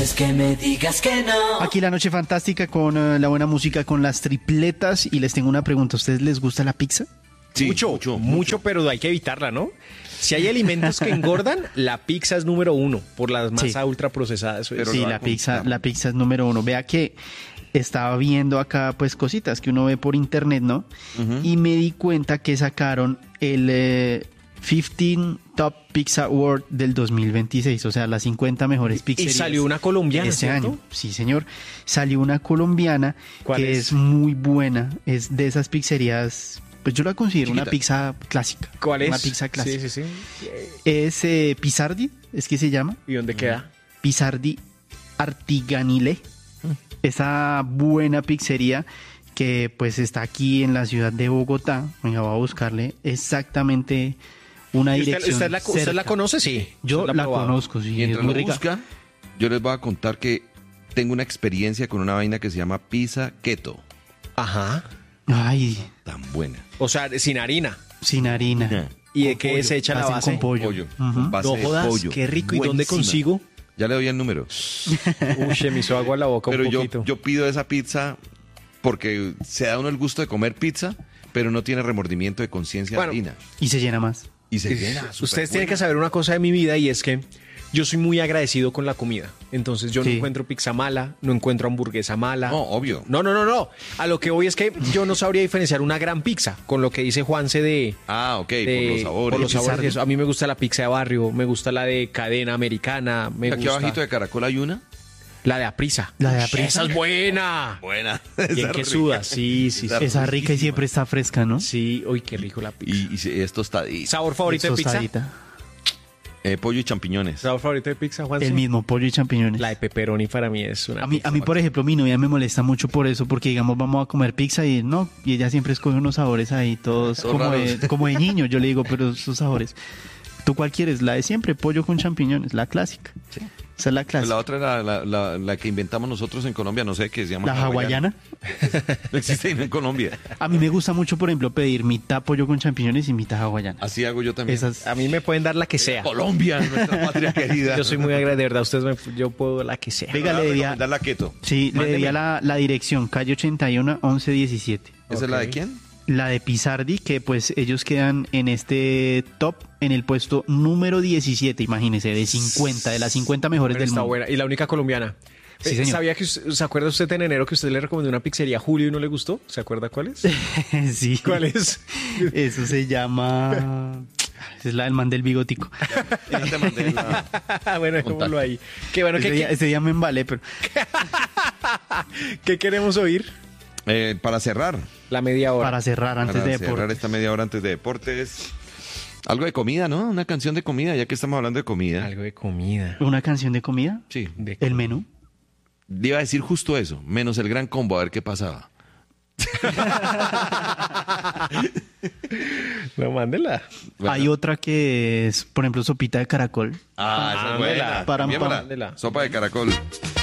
Es que me digas que no. Aquí la noche fantástica con la buena música, con las tripletas. Y les tengo una pregunta. ¿A ustedes les gusta la pizza? Sí, mucho, pero hay que evitarla, ¿no? Si hay alimentos que engordan, la pizza es número uno por las masas ultraprocesadas. Pero sí, la pizza es número uno. Vea que estaba viendo acá pues cositas que uno ve por internet, ¿no? Y me di cuenta que sacaron el 15 Top Pizza Award del 2026, o sea, las 50 mejores pizzerías. Y salió una colombiana este ¿cierto? año. Sí, señor. Salió una colombiana que es muy buena. Es de esas pizzerías, pues yo la considero chiquita. una pizza clásica. ¿Cuál es? Una pizza clásica. Sí. Es Pisardi, es que se llama. ¿Y dónde queda? Pisardi Artiganile. Esa buena pizzería que pues está aquí en la ciudad de Bogotá. Venga, voy a buscarle exactamente una dirección. ¿Usted la cerca. conoce? Sí. Yo ¿Usted la ha probado? conozco, sí. Mientras es muy lo rica. busca, yo les voy a contar que tengo una experiencia con una vaina que se llama pizza keto. Ajá. Ay, Tan buena. O sea, sin harina. sin harina. ¿Y de qué se echa la Hacen base? con pollo. Pollo. Ujú. Con base No de jodas, pollo. qué rico. ¿Y dónde Buenísima. consigo? Ya le doy el número. Uy, se me hizo agua a la boca Pero un poquito. yo pido esa pizza porque se da uno el gusto de comer pizza, pero no tiene remordimiento de conciencia Bueno, de harina. Y se llena más. Y se llena. Ustedes tienen que saber una cosa de mi vida y es que yo soy muy agradecido con la comida. Entonces yo no Sí. encuentro pizza mala, no encuentro hamburguesa mala. No, obvio. No. A lo que voy es que yo no sabría diferenciar una gran pizza con lo que dice Juanse de... Ah, ok, por de- los sabores. por los sabores y eso. A mí me gusta la pizza de barrio, me gusta la de cadena americana, me Aquí gusta abajito de Caracol hay una. la de aprisa. La de aprisa. Esa es buena. Buena. Bien que suda. Sí. Esa rica y siempre está fresca, ¿no? Sí, uy, qué rico la pizza. Y es tostadita. ¿Sabor favorito de pizza? Tostadita. Pollo y champiñones. ¿Sabor favorito de pizza, Juanse? El mismo, pollo y champiñones. La de pepperoni para mí es una A mí, pizza. por ejemplo, mi novia me molesta mucho por eso, porque digamos vamos a comer pizza y no, y ella siempre escoge unos sabores ahí todos Todos como raros. como de niño, yo le digo, pero esos sabores. ¿Tú cuál quieres? La de siempre, pollo con champiñones, la clásica. Sí. Esa es la Pues clásica. la otra era la que inventamos nosotros en Colombia, no sé, que se llama La hawaiana. No existe en Colombia. A mí me gusta mucho, por ejemplo, pedir mitad pollo con champiñones y mitad hawaiana. Así hago yo también. Esas, A mí me pueden dar la que sea. Colombia, nuestra patria querida. Yo soy muy agradecido, de verdad. Yo puedo la que sea. Venga, le debía, Dar la keto. sí, le Mándeme. debía la dirección, calle 81, 1117. ¿Esa es la de quién? La de Pisardi, que pues ellos quedan en este top, en el puesto número 17, imagínese, de 50, de las 50 mejores Pero del está mundo. buena. Y la única colombiana. Sí, señor. ¿Sabía que se acuerda usted en enero que usted le recomendó una pizzería a Julio y no le gustó? ¿Se acuerda cuál es? Sí. ¿Cuál es? Eso se llama... Esa es la del man del bigotico. Ya te mandé la... Bueno, dejémoslo ahí. Qué bueno, Ese día me embalé, pero... ¿qué queremos oír? Para cerrar. La media hora. Para cerrar antes Para de cerrar deporte. esta media hora antes de deportes. Algo de comida, ¿no? Una canción de comida, ya que estamos hablando de comida. Algo de comida. ¿Una canción de comida? Sí. ¿El menú? Iba a decir justo eso, menos el gran combo, a ver qué pasaba. No, mándela. Bueno. Hay otra que es, por ejemplo, sopita de caracol. Ah, esa es buena. Para- Cambiémosla. para- Sopa de caracol.